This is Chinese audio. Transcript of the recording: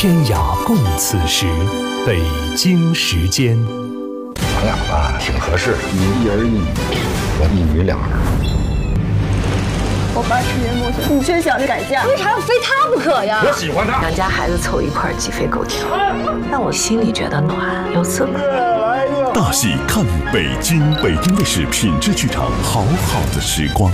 天涯共此时，北京时间。 咱俩吧挺合适，你一儿一女，我一女两儿。 我爸吃年过岁，你却想着改嫁， 为啥要非他不可呀？ 我喜欢他。 两家孩子凑一块鸡飞狗跳，但我心里觉得暖又刺骨。 大戏看北京，北京卫视品质剧场，好好的时光。